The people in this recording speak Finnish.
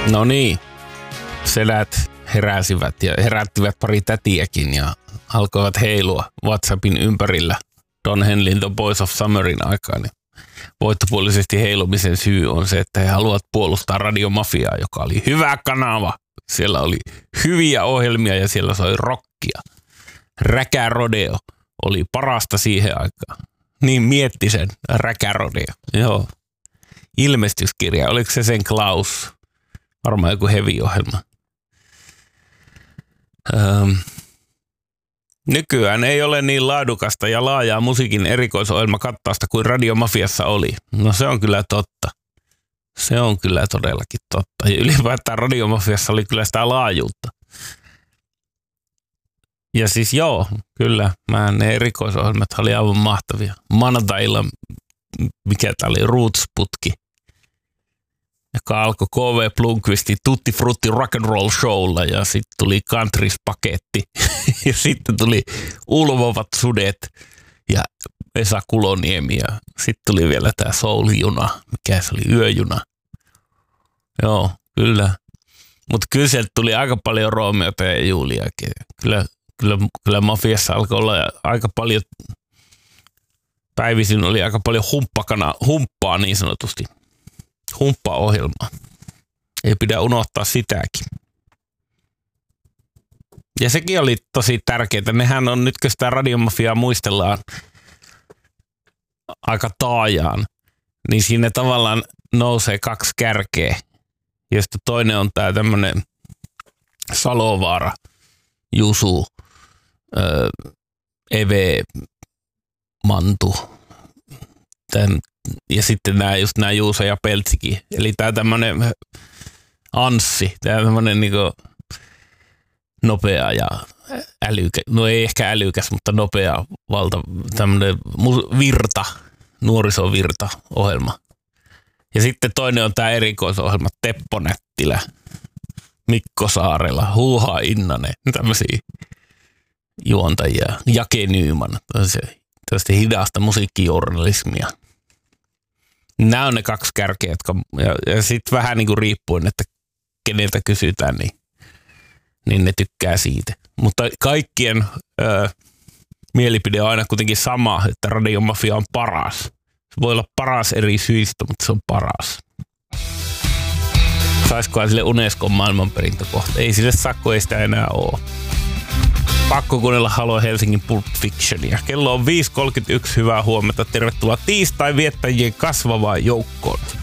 No niin, sedät heräsivät ja herättivät pari tätiäkin ja alkoivat heilua WhatsAppin ympärillä Don Henleyn The Boys of Summerin aikaan. Voittopuolisesti heilumisen syy on se, että he haluavat puolustaa radiomafiaa, joka oli hyvä kanava. Siellä oli hyviä ohjelmia ja siellä soi rockia. Räkä Rodeo oli parasta siihen aikaan. Niin mietti sen Räkä Rodeo. Joo. Ilmestyskirja, oliko se sen Klaus? Varmaan joku heavy-ohjelma. Nykyään ei ole niin laadukasta ja laajaa musiikin erikoisohjelmakattausta kuin radiomafiassa oli. No se on kyllä totta. Se on kyllä todellakin totta. Ja ylipäätään radiomafiassa oli kyllä sitä laajuutta. Ja siis joo, kyllä. Ne erikoisohjelmat oli aivan mahtavia. Maanantai-illan, mikä tää oli, Roots-putki, joka alkoi KV Blomqvistin Tutti Frutti Rock and Roll Showlla ja sitten tuli Countries-paketti ja sitten tuli Ulvovat sudet ja Esa Kuloniemi ja sitten tuli vielä tää Soul-juna, mikä se oli, yöjuna. Joo, kyllä. Mutta kyllä sieltä tuli aika paljon Roomeota ja Juliakin. Kyllä mafiassa alkoi olla aika paljon, päivisin oli aika paljon humppaa niin sanotusti. Humppa-ohjelmaa. Ei pidä unohtaa sitäkin. Ja sekin oli tosi tärkeää. Nehän on nyt, kun sitä radiomafiaa muistellaan aika taajaan, niin siinä tavallaan nousee kaksi kärkeä, josta toinen on tää tämmönen Salovaara, Jusu, Eve, Mantu, ja sitten nämä Juuso ja Peltsikin. Eli tää tämmönen Anssi, tää tämmönen niinku nopea ja älykäs, no ei ehkä älykäs, mutta nopea tämmönen virta, nuorisovirta-ohjelma. Ja sitten toinen on tää erikoisohjelma Teppo Nättilä, Mikko Saarela, Huuha Innanen, tämmösiä juontajia, Jake Nyman, tällaista hidasta musiikkijournalismia. Nämä on ne kaksi kärkeä, ja sitten vähän niin kuin riippuen, että keneltä kysytään, niin ne tykkää siitä. Mutta kaikkien mielipide on aina kuitenkin sama, että radiomafia on paras. Se voi olla paras eri syistä, mutta se on paras. Saisikohan sille Unescon maailmanperintökohta? Ei sille sakko, ei sitä enää ole. Pakko kuunnella Halo Helsingin Pulp Fictionia. Kello on 5.31, hyvää huomenta. Tervetuloa tiistai viettäjien kasvavaan joukkoon.